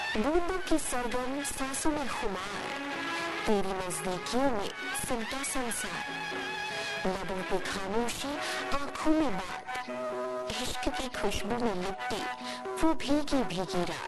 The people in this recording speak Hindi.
बूंदों की सरगम सांसों में खुमार, तेरी नजदीकियों में सिमटा संसार। लबों पे खामोशी, आंखों में बात, इश्क की खुशबू में लिपटी वो भीगी भीगी रात।